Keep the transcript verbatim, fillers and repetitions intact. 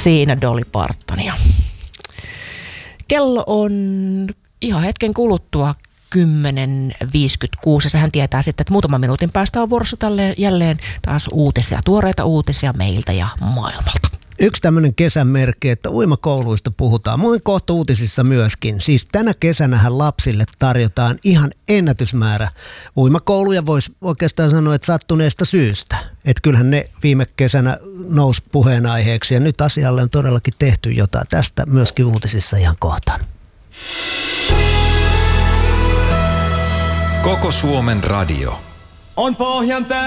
siinä Dolly Partonia. Kello on ihan hetken kuluttua kymmenen viisikymmentäkuusi ja sehän tietää sitten, että muutaman minuutin päästä on vuorossa tälleen jälleen taas uutisia, tuoreita uutisia meiltä ja maailmalta. Yksi tämmöinen kesän merkki, että uimakouluista puhutaan, muuten kohta uutisissa myöskin. Siis tänä kesänähän lapsille tarjotaan ihan ennätysmäärä uimakouluja, voisi oikeastaan sanoa, että sattuneesta syystä. Että kyllähän ne viime kesänä nousi puheenaiheeksi ja nyt asialle on todellakin tehty jotain. Tästä myöskin uutisissa ihan kohtaan. Koko Suomen radio. On Pohjan